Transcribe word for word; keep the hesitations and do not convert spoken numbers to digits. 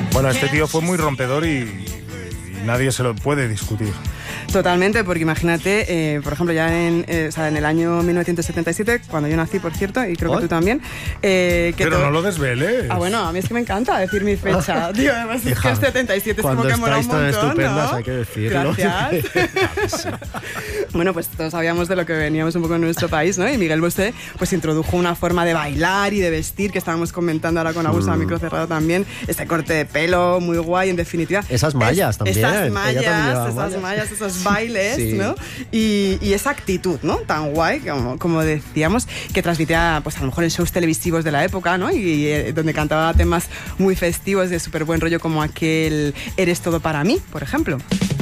Bueno, este tío fue muy rompedor y, y nadie se lo puede discutir. Totalmente, porque imagínate, eh, por ejemplo, ya en, eh, o sea, en el año mil novecientos setenta y siete, cuando yo nací, por cierto, y creo ¿Oh? que tú también. Eh, que Pero to- no lo desveles. Ah, bueno, a mí es que me encanta decir mi fecha. Tío, además es que el setenta y siete es como que mola un montón, estupendas, ¿no? hay que decirlo. Gracias. Bueno, pues todos sabíamos de lo que veníamos un poco en nuestro país, ¿no? Y Miguel Bosé pues introdujo una forma de bailar y de vestir que estábamos comentando ahora con Augusto mm. a micro cerrado también. Este corte de pelo muy guay, en definitiva. Esas mallas es, también. Esas mallas, esas mallas. mallas, esos bailes, sí. ¿no? Y, y esa actitud, ¿no? Tan guay, como, como decíamos, que transmitía, pues a lo mejor en shows televisivos de la época, ¿no? Y, y eh, donde cantaba temas muy festivos de súper buen rollo como aquel Eres todo para mí, por ejemplo.